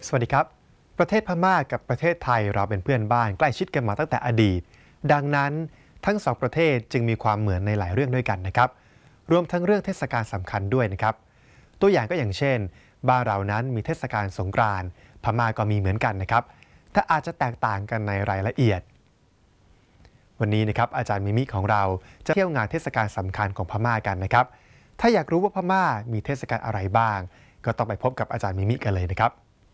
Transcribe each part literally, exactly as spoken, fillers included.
สวัสดีครับประเทศพม่ากับประเทศไทยเราเป็นเพื่อนบ้านใกล้ชิดกันมาตั้งแต่อดีตดังนั้นทั้งสองประเทศจึงมีความเหมือนในหลายเรื่องด้วยกันนะครับรวมทั้งเรื่องเทศกาลสำคัญด้วยนะครับตัวอย่างก็อย่างเช่นบ้านเรานั้นมีเทศกาลสงกรานต์พม่าก็มีเหมือนกันนะครับแต่อาจจะแตกต่างกันในรายละเอียดวันนี้นะครับอาจารย์มิมิของเราจะเที่ยวงานเทศกาลสำคัญของพม่ากันนะครับถ้าอยากรู้ว่าพม่ามีเทศกาลอะไรบ้างก็ต้องไปพบกับอาจารย์มิมิกันเลยนะครับ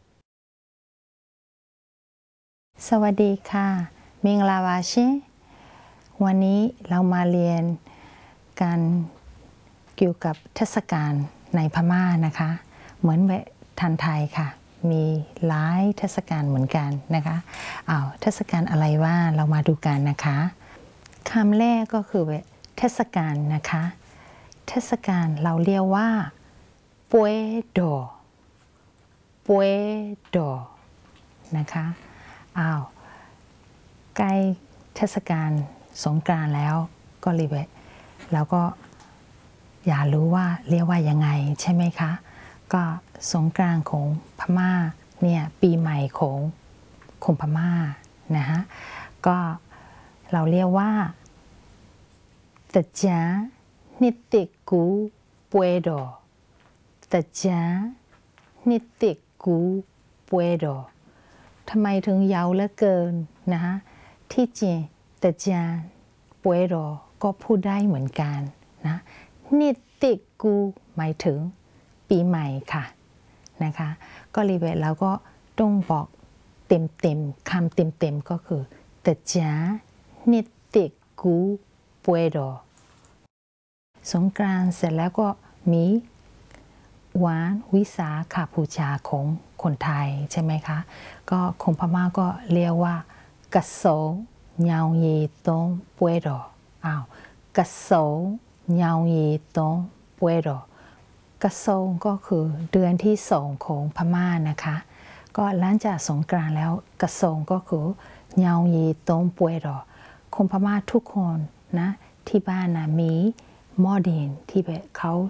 สวัสดีค่ะมิงลาวาชิวันนี้เรามาเรียนการเกี่ยวกับเทศกาลในพม่านะคะเหมือนแบบทันไทยค่ะมีหลายเทศกาลเหมือนกันนะคะอ้าวเทศกาลอะไรว่าเรามาดูกันนะคะคำแรกก็คือเทศกาลนะคะเทศกาลเราเรียกว่าปวยดอปวยดอนะคะอ้าวใกล้เทศกาลสงกรานต์แล้วก็รีเวทแล้วก็อยากรู้ว่าเรียกว่ายังไงใช่ไหมคะก็สงกรานต์ของพม่าเนี่ยปีใหม่ของคนพม่านะฮะก็เราเรียกว่าตะจานิติกูปวยดอตะจานิติกูปวยดอทำไมถึงยาวเหลือเกินนะคะที่จริงตะจาปวยดอก็พูดได้เหมือนกันนะนิติกูหมายถึงปีใหม่ค่ะนะคะก็รีเวทแล้วก็ต้องบอกเต็มเต็มคำเต็มเต็มก็คือตะจานิติกูปวยดอสงกรานต์เสร็จแล้วก็มีวันวิสาขบูชาของคนไทยใช่ไหมคะก็คนพม่าก็เรียกว่ากะโสเงาเยตงปวยดออ้าวกะโสเงาเยตงปวยดอกะโสก็คือเดือนที่สองของพม่านะคะก็หลังจากสงกรานต์แล้วกะโสก็คือเงาเยตงปวยดอคนพม่าทุกคนนะที่บ้านนะมีหม้อดินที่เขา